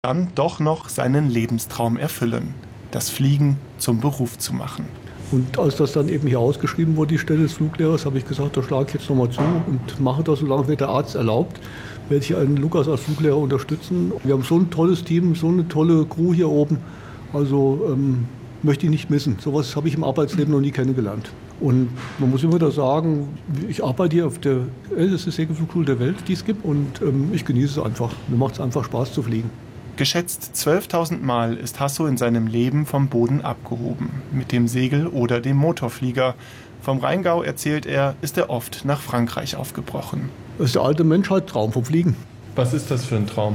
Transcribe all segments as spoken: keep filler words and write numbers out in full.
dann doch noch seinen Lebenstraum erfüllen, das Fliegen zum Beruf zu machen. Und als das dann eben hier ausgeschrieben wurde, die Stelle des Fluglehrers, habe ich gesagt, da schlage ich jetzt nochmal zu und mache das, solange mir der Arzt erlaubt, werde ich einen Lukas als Fluglehrer unterstützen. Wir haben so ein tolles Team, so eine tolle Crew hier oben, also ähm, möchte ich nicht missen. Sowas habe ich im Arbeitsleben noch nie kennengelernt. Und man muss immer wieder sagen, ich arbeite hier auf der ältesten Segelflugschule der Welt, die es gibt, und ähm, ich genieße es einfach. Mir macht es einfach Spaß zu fliegen. Geschätzt zwölftausend Mal ist Hasso in seinem Leben vom Boden abgehoben, mit dem Segel oder dem Motorflieger. Vom Rheingau, erzählt er, ist er oft nach Frankreich aufgebrochen. Das ist der alte Menschheitstraum vom Fliegen. Was ist das für ein Traum?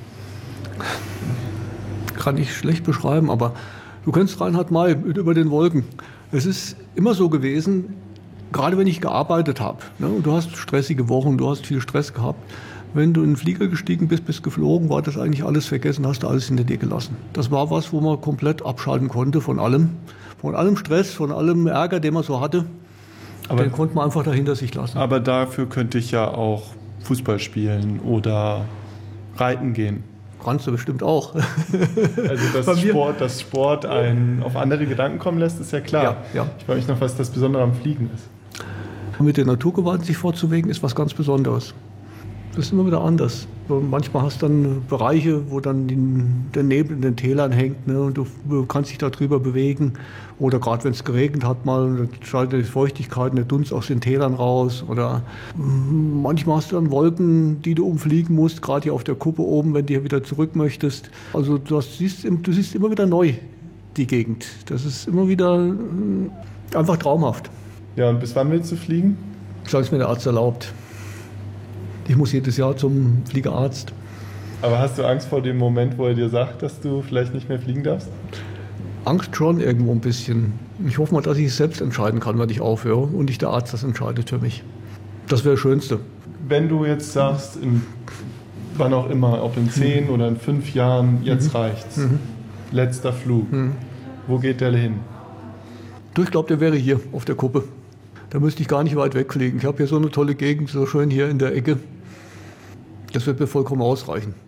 Kann ich schlecht beschreiben, aber du kennst Reinhard May mit Über den Wolken. Es ist immer so gewesen, gerade wenn ich gearbeitet habe, ne, und du hast stressige Wochen, du hast viel Stress gehabt. Wenn du in den Flieger gestiegen bist, bist geflogen, war das eigentlich alles vergessen, hast du alles hinter dir gelassen. Das war was, wo man komplett abschalten konnte von allem. Von allem Stress, von allem Ärger, den man so hatte. Aber den konnte man einfach dahinter sich lassen. Aber dafür könnte ich ja auch Fußball spielen oder reiten gehen. Kannst du bestimmt auch. Also dass Sport, dass Sport einen auf andere Gedanken kommen lässt, ist ja klar. Ja, ja. Ich frage mich noch, was das Besondere am Fliegen ist. Mit der Naturgewalt sich fortzubewegen, ist was ganz Besonderes. Das ist immer wieder anders. Manchmal hast du dann Bereiche, wo dann der Nebel in den Tälern hängt, ne, und du kannst dich da drüber bewegen. Oder gerade wenn es geregnet hat, mal, dann schaltet die Feuchtigkeit und der Dunst aus den Tälern raus. Oder manchmal hast du dann Wolken, die du umfliegen musst, gerade hier auf der Kuppe oben, wenn du hier wieder zurück möchtest. Also du, hast, siehst, du siehst immer wieder neu die Gegend. Das ist immer wieder einfach traumhaft. Ja, und bis wann willst du fliegen? Solange es mir der Arzt erlaubt. Ich muss jedes Jahr zum Fliegerarzt. Aber hast du Angst vor dem Moment, wo er dir sagt, dass du vielleicht nicht mehr fliegen darfst? Angst schon irgendwo ein bisschen. Ich hoffe mal, dass ich es selbst entscheiden kann, wann ich aufhöre und nicht der Arzt das entscheidet für mich. Das wäre das Schönste. Wenn du jetzt sagst, in, wann auch immer, ob in zehn mhm. oder in fünf Jahren, jetzt mhm. reicht's. Mhm. Letzter Flug. Mhm. Wo geht der hin? Du, ich glaube, der wäre hier auf der Kuppe. Da müsste ich gar nicht weit wegfliegen. Ich habe hier so eine tolle Gegend, so schön hier in der Ecke. Das wird mir vollkommen ausreichen.